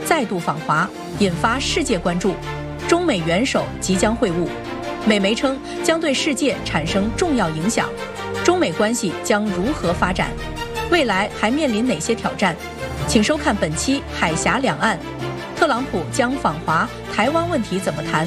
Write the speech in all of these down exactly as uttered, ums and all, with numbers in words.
再度访华，引发世界关注。中美元首即将会晤，美媒称将对世界产生重要影响。中美关系将如何发展？未来还面临哪些挑战？请收看本期《海峡两岸》，特朗普将访华，台湾问题怎么谈？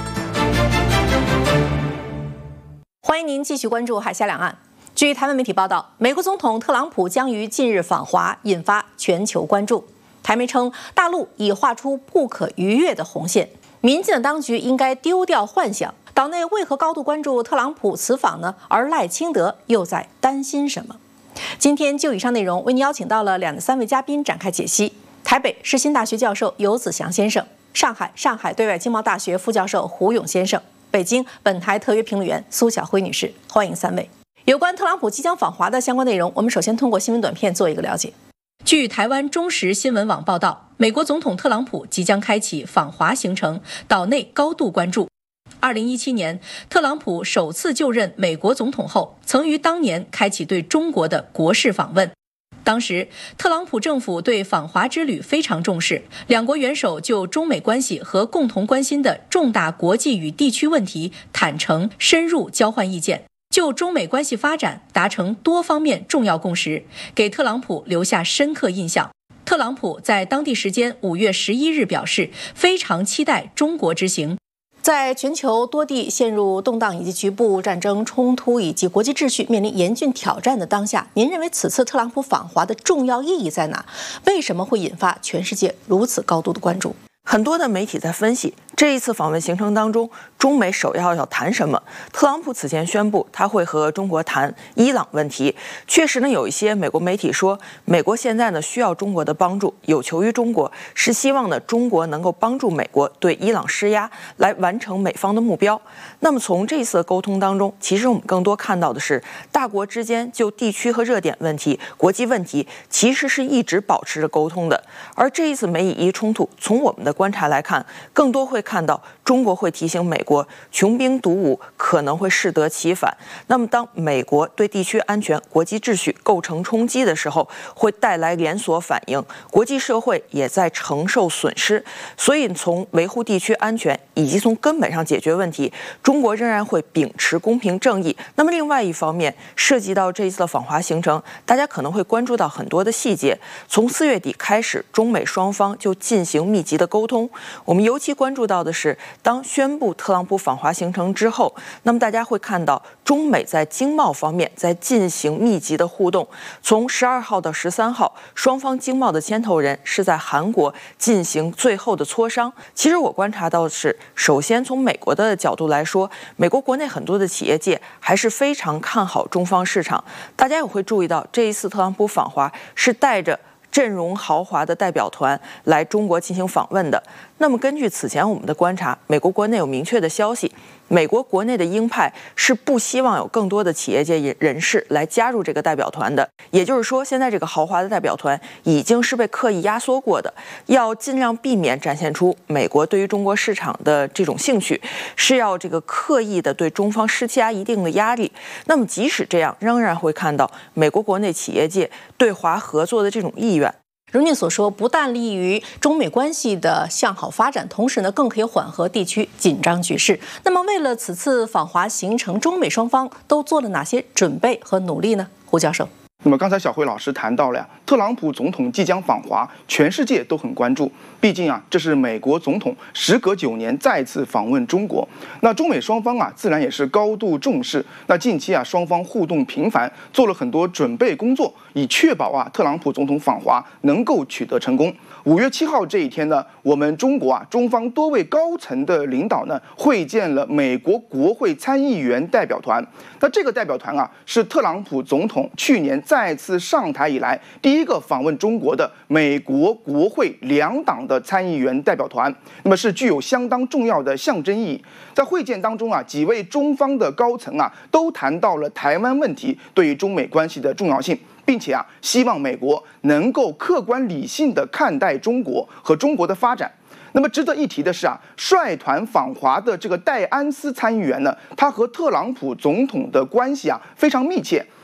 欢迎您继续关注《海峡两岸》。据台湾媒体报道，美国总统特朗普将于近日访华，引发全球关注。台媒称，大陆已画出不可逾越的红线，民进的当局应该丢掉幻想。岛内为何高度关注特朗普此访呢？而赖清德又在担心什么？今天就以上内容，为您邀请到了两至三位嘉宾展开解析。台北世新大学教授游子祥先生，上海上海对外经贸大学副教授胡勇先生，北京本台特约评论员苏晓辉女士，欢迎三位。有关特朗普即将访华的相关内容，我们首先通过新闻短片做一个了解。据台湾中时新闻网报道，美国总统特朗普即将开启访华行程，岛内高度关注。二零一七年，特朗普首次就任美国总统后，曾于当年开启对中国的国事访问。当时，特朗普政府对访华之旅非常重视，两国元首就中美关系和共同关心的重大国际与地区问题坦诚深入交换意见，就中美关系发展达成多方面重要共识，给特朗普留下深刻印象。特朗普在当地时间五月十一日表示，非常期待中国之行。在全球多地陷入动荡以及局部战争冲突以及国际秩序面临严峻挑战的当下，您认为此次特朗普访华的重要意义在哪？为什么会引发全世界如此高度的关注？ 很多的媒体在分析这一次访问行程当中，中美首要要谈什么。特朗普此前宣布他会和中国谈伊朗问题，确实呢，有一些美国媒体说，美国现在呢需要中国的帮助，有求于中国，是希望呢中国能够帮助美国对伊朗施压，来完成美方的目标。那么从这一次的沟通当中，其实我们更多看到的是，大国之间就地区和热点问题、国际问题，其实是一直保持着沟通的。而这一次美以伊冲突，从我们的观察来看，更多会看到中国会提醒美国，穷兵黩武可能会适得其反。那么当美国对地区安全、国际秩序构成冲击的时候，会带来连锁反应，国际社会也在承受损失。所以从维护地区安全以及从根本上解决问题，中国仍然会秉持公平正义。那么另外一方面，涉及到这一次的访华行程，大家可能会关注到很多的细节。从四月底开始，中美双方就进行密集的沟通。我们尤其关注到的是，当宣布特朗普访华行程之后，那么大家会看到中美在经贸方面在进行密集的互动。从十二号到十三号，双方经贸的牵头人是在韩国进行最后的磋商。其实我观察到的是，首先从美国的角度来说，美国国内很多的企业界还是非常看好中方市场。大家也会注意到，这一次特朗普访华是带着阵容豪华的代表团来中国进行访问的。那么根据此前我们的观察，美国国内有明确的消息，美国国内的鹰派是不希望有更多的企业界人士来加入这个代表团的。也就是说，现在这个豪华的代表团已经是被刻意压缩过的，要尽量避免展现出美国对于中国市场的这种兴趣，是要这个刻意的对中方施加一定的压力。那么即使这样，仍然会看到美国国内企业界对华合作的这种意愿。 如您所说，不但利于中美关系的向好发展，同时呢，更可以缓和地区紧张局势。那么，为了此次访华行程，中美双方都做了哪些准备和努力呢？胡教授。 那么刚才小辉老师谈到了呀，特朗普总统即将访华，全世界都很关注。毕竟啊，这是美国总统时隔九年再次访问中国，那中美双方啊，自然也是高度重视。那近期啊，双方互动频繁，做了很多准备工作，以确保啊，特朗普总统访华能够取得成功。五月七号这一天呢，我们中国啊，中方多位高层的领导呢，会见了美国国会参议员代表团。那这个代表团啊，是特朗普总统去年再次上台以来第一个访问中国的美国国会两党的参议员代表团，那么是具有相当重要的象征意义。在会见当中啊，几位中方的高层啊，都谈到了台湾问题对于中美关系的重要性，并且啊，希望美国能够客观理性地看待中国和中国的发展。那么值得一提的是啊，率团访华的这个戴安斯参议员呢，他和特朗普总统的关系啊非常密切。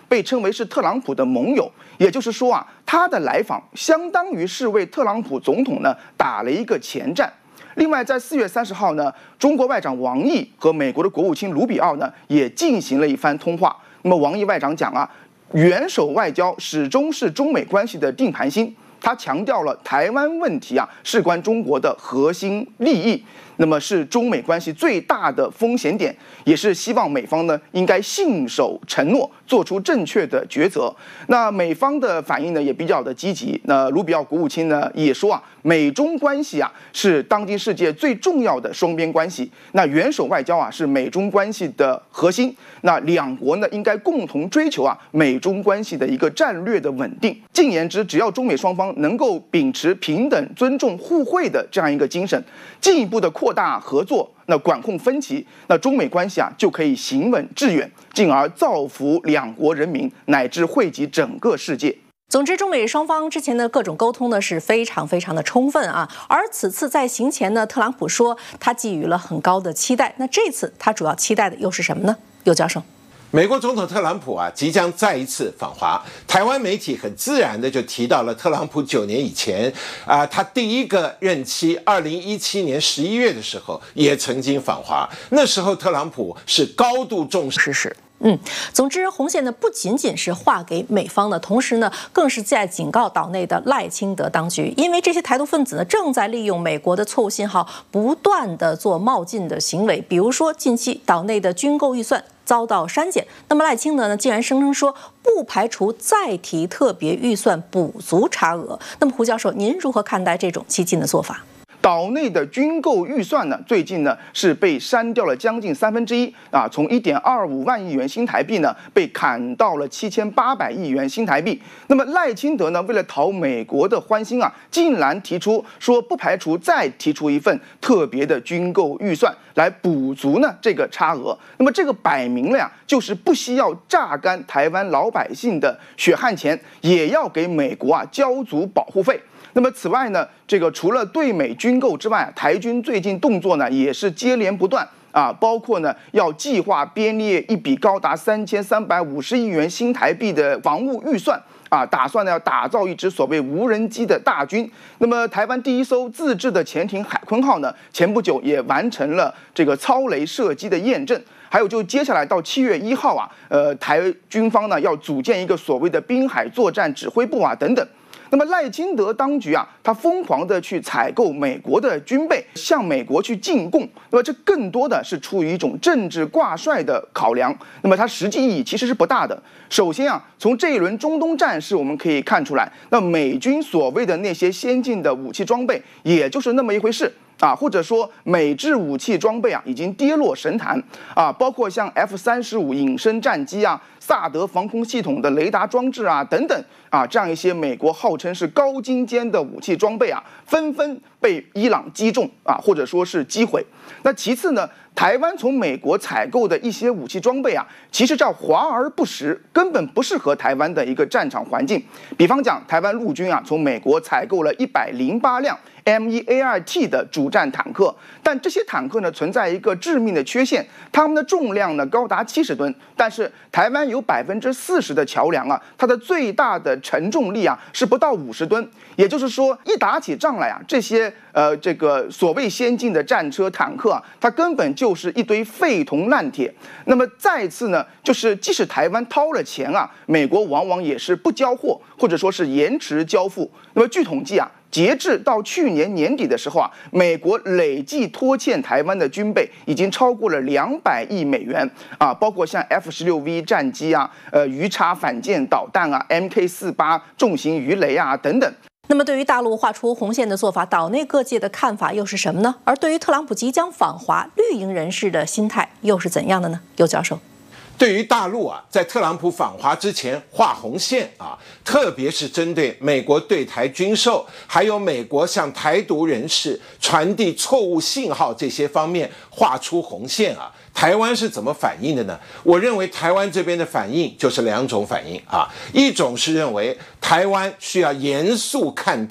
被称为是特朗普的盟友，也就是说啊，他的来访相当于是为特朗普总统呢打了一个前站。另外，在四月三十号呢，中国外长王毅和美国的国务卿卢比奥呢也进行了一番通话。那么王毅外长讲啊，元首外交始终是中美关系的定盘星。他强调了台湾问题啊事关中国的核心利益，那么是中美关系最大的风险点，也是希望美方呢应该信守承诺，做出正确的抉择。那美方的反应呢也比较的积极。那卢比奥国务卿呢也说啊，美中关系啊是当今世界最重要的双边关系，那元首外交啊是美中关系的核心。那两国呢应该共同追求啊美中关系的一个战略的稳定。进言之，只要中美双方能够秉持平等、尊重、互惠的这样一个精神，进一步的扩大合作，那管控分歧，那中美关系啊就可以行稳致远，进而造福两国人民，乃至惠及整个世界。 总之，中美双方之前的各种沟通呢是非常非常的充分啊。而此次在行前呢，特朗普说他寄予了很高的期待。那这次他主要期待的又是什么呢？尤教授。 美国总统特朗普啊，即将再一次访华。台湾媒体很自然的就提到了特朗普九年以前啊、呃，他第一个任期二零一七年十一月的时候也曾经访华。那时候特朗普是高度重视。 是嗯，总之，红线呢不仅仅是划给美方的，同时呢，更是在警告岛内的赖清德当局，因为这些台独分子呢正在利用美国的错误信号，不断的做冒进的行为。比如说，近期岛内的军购预算遭到删减，那么赖清德呢竟然声称说不排除再提特别预算补足差额。那么胡教授，您如何看待这种激进的做法？ 岛内的军购预算呢，最近呢是被删掉了将近三分之一啊，从一点二五万亿元新台币呢被砍到了七千八百亿元新台币。那么赖清德呢，为了讨美国的欢心啊，竟然提出说不排除再提出一份特别的军购预算来补足呢这个差额。那么这个摆明了呀，就是不惜要榨干台湾老百姓的血汗钱，也要给美国啊交足保护费。那么此外呢，这个除了对美军购之外，台军最近动作呢也是接连不断啊，包括呢要计划编列一笔高达三千三百五十亿元新台币的防务预算啊，打算呢要打造一支所谓无人机的大军。那么台湾第一艘自制的潜艇海鲲号呢，前不久也完成了这个超雷射击的验证。还有就接下来到七月一号啊，呃，台军方呢要组建一个所谓的滨海作战指挥部啊等等。那么赖清德当局啊，他疯狂的去采购美国的军备，向美国去进贡。那么这更多的是出于一种政治挂帅的考量。那么它实际意义其实是不大的。首先啊，从这一轮中东战事我们可以看出来，那美军所谓的那些先进的武器装备，也就是那么一回事。啊，或者说美制武器装备啊已经跌落神坛啊，包括像 F 三十五隐身战机啊、萨德防空系统的雷达装置啊等等啊，这样一些美国号称是高精尖的武器装备啊，纷纷被伊朗击中啊，或者说是击毁。那其次呢，台湾从美国采购的一些武器装备啊，其实叫华而不实，根本不适合台湾的一个战场环境。比方讲，台湾陆军啊，从美国采购了一百零八辆 M 一 A 二 T 的主战坦克，但这些坦克呢存在一个致命的缺陷，它们的重量呢高达七十吨，但是台湾有百分之四十的桥梁啊，它的最大的承重力啊是不到五十吨，也就是说，一打起仗来啊，这些呃这个所谓先进的战车坦克啊，它根本就是一堆废铜烂铁。那么再次呢，就是即使台湾掏了钱啊，美国往往也是不交货，或者说是延迟交付。那么据统计啊，截至到去年年底的时候啊，美国累计拖欠台湾的军备已经超过了两百亿美元啊，包括像 F 十六 V 战机啊、呃鱼叉反舰导弹啊、M K 四十八重型鱼雷啊等等。 那么，对于大陆画出红线的做法，岛内各界的看法又是什么呢？而对于特朗普即将访华，绿营人士的心态又是怎样的呢？尤教授。 对于大陆啊，在特朗普访华之前画红线啊，特别是针对美国对台军售，还有美国向台独人士传递错误信号这些方面画出红线啊，台湾是怎么反应的呢？我认为台湾这边的反应就是两种反应啊，一种是认为台湾需要严肃看待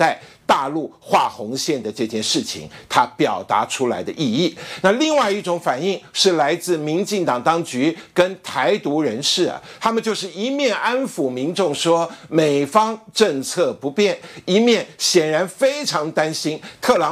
大陆画红线的这件事情，它表达出来的意义。那另外一种反应是来自民进党当局跟台独人士啊，他们就是一面安抚民众说美方政策不变，一面显然非常担心特朗